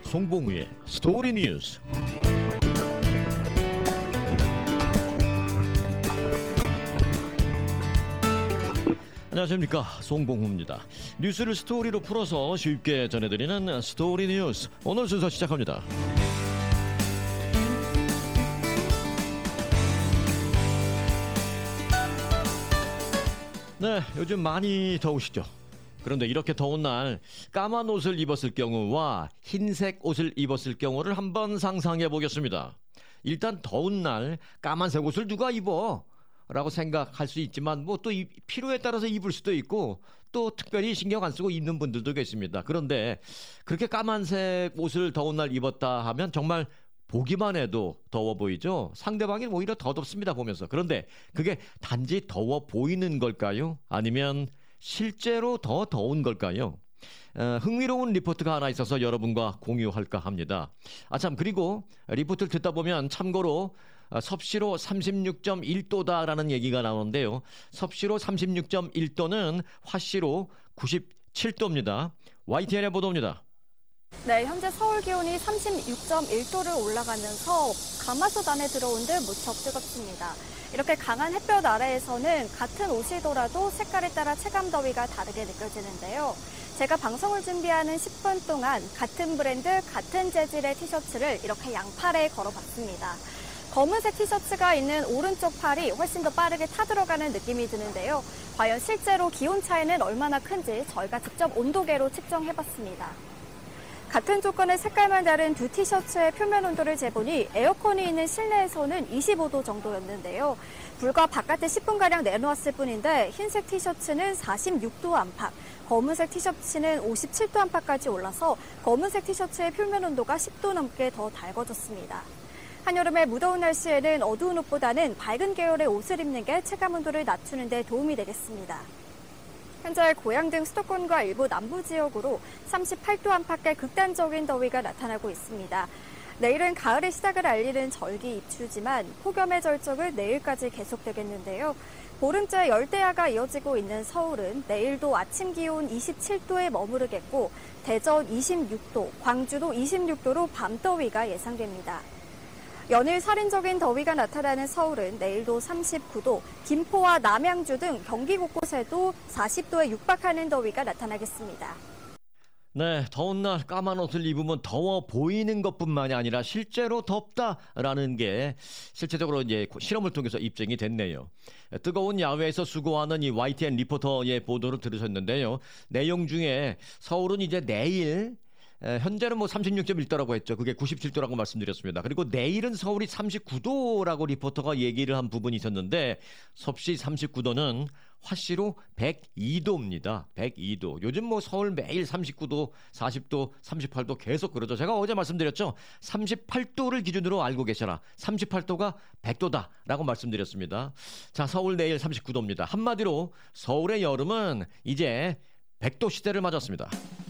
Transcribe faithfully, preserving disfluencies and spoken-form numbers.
송봉우의 스토리 뉴스. 안녕하십니까, 송봉우입니다. 뉴스를 스토리로 풀어서 쉽게 전해드리는 스토리 뉴스. 오늘 순서 시작합니다. 네, 요즘 많이 더우시죠? 그런데 이렇게 더운 날 까만 옷을 입었을 경우와 흰색 옷을 입었을 경우를 한번 상상해 보겠습니다. 일단 더운 날 까만색 옷을 누가 입어? 라고 생각할 수 있지만 뭐 또 필요에 따라서 입을 수도 있고 또 특별히 신경 안 쓰고 입는 분들도 계십니다. 그런데 그렇게 까만색 옷을 더운 날 입었다 하면 정말 보기만 해도 더워 보이죠? 상대방이 오히려 더 덥습니다, 보면서. 그런데 그게 단지 더워 보이는 걸까요? 아니면 실제로 더 더운 걸까요? 어, 흥미로운 리포트가 하나 있어서 여러분과 공유할까 합니다. 아 참, 그리고 리포트를 듣다 보면 참고로 어, 섭씨로 삼십육 점 일 도다라는 얘기가 나오는데요. 섭씨로 삼십육 점 일 도는 화씨로 구십칠 도입니다. 와이티엔의 보도입니다. 네, 현재 서울 기온이 삼십육 점 일 도를 올라가면서 가마솥 안에 들어온 듯 무척 뜨겁습니다. 이렇게 강한 햇볕 아래에서는 같은 옷이더라도 색깔에 따라 체감 더위가 다르게 느껴지는데요. 제가 방송을 준비하는 십 분 동안 같은 브랜드, 같은 재질의 티셔츠를 이렇게 양팔에 걸어봤습니다. 검은색 티셔츠가 있는 오른쪽 팔이 훨씬 더 빠르게 타들어가는 느낌이 드는데요. 과연 실제로 기온 차이는 얼마나 큰지 저희가 직접 온도계로 측정해봤습니다. 같은 조건의 색깔만 다른 두 티셔츠의 표면 온도를 재보니 에어컨이 있는 실내에서는 이십오 도 정도였는데요. 불과 바깥에 십 분가량 내놓았을 뿐인데 흰색 티셔츠는 사십육 도 안팎, 검은색 티셔츠는 오십칠 도 안팎까지 올라서 검은색 티셔츠의 표면 온도가 십 도 넘게 더 달궈졌습니다. 한여름의 무더운 날씨에는 어두운 옷보다는 밝은 계열의 옷을 입는 게 체감 온도를 낮추는 데 도움이 되겠습니다. 현재 고향 등 수도권과 일부 남부 지역으로 삼십팔 도 안팎의 극단적인 더위가 나타나고 있습니다. 내일은 가을의 시작을 알리는 절기 입추지만 폭염의 절정은 내일까지 계속되겠는데요. 보름째 열대야가 이어지고 있는 서울은 내일도 아침 기온 이십칠 도에 머무르겠고 대전 이십육 도, 광주도 이십육 도로 밤더위가 예상됩니다. 연일 살인적인 더위가 나타나는 서울은 내일도 삼십구 도, 김포와 남양주 등 경기 곳곳에도 사십 도에 육박하는 더위가 나타나겠습니다. 네, 더운 날 까만 옷을 입으면 더워 보이는 것뿐만이 아니라 실제로 덥다라는 게 실제적으로 이제 실험을 통해서 입증이 됐네요. 뜨거운 야외에서 수고하는 이 와이티엔 리포터의 보도를 들으셨는데요. 내용 중에 서울은 이제 내일 현재는 뭐 삼십육 점 일 도라고 했죠. 그게 구십칠 도라고 말씀드렸습니다. 그리고 내일은 서울이 삼십구 도라고 리포터가 얘기를 한 부분이 있었는데 섭씨 삼십구 도는 화씨로 백이 도입니다. 백이 도. 요즘 뭐 서울 매일 삼십구 도, 사십 도, 삼십팔 도 계속 그러죠. 제가 어제 말씀드렸죠. 삼십팔 도를 기준으로 알고 계셔라. 삼십팔 도가 백 도다라고 말씀드렸습니다. 자, 서울 내일 삼십구 도입니다. 한마디로 서울의 여름은 이제 백 도 시대를 맞았습니다.